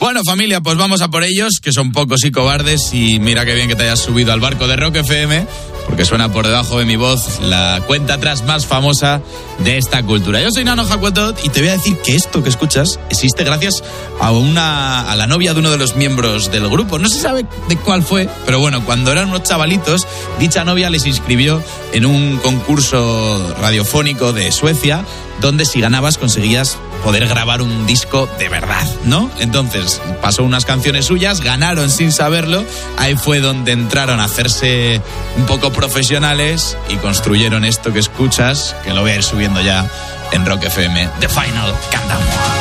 Bueno, familia, pues vamos a por ellos, que son pocos y cobardes, y mira qué bien que te hayas subido al barco de Rock FM, porque suena por debajo de mi voz la cuenta atrás más famosa de esta cultura. Yo soy Nano Jacuetot y te voy a decir que esto que escuchas existe gracias a la novia de uno de los miembros del grupo. No se sabe de cuál fue, pero bueno, cuando eran unos chavalitos, dicha novia les inscribió en un concurso radiofónico de Suecia, donde si ganabas conseguías poder grabar un disco de verdad, ¿no? Entonces pasó unas canciones suyas, ganaron sin saberlo, ahí fue donde entraron a hacerse un poco profesionales y construyeron esto que escuchas, que lo voy a ir subiendo ya en Rock FM, The Final Countdown.